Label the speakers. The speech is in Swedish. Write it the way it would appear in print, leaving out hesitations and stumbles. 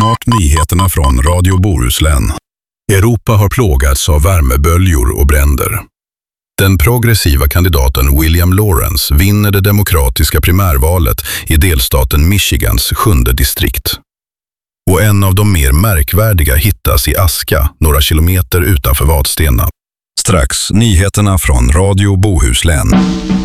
Speaker 1: Snart nyheterna från Radio Bohuslän. Europa har plågats av värmeböljor och bränder. Den progressiva kandidaten William Lawrence vinner det demokratiska primärvalet i delstaten Michigans 7:e distrikt. Och en av de mer märkvärdiga hittas i aska några kilometer utanför Vadstena. Strax nyheterna från Radio Bohuslän.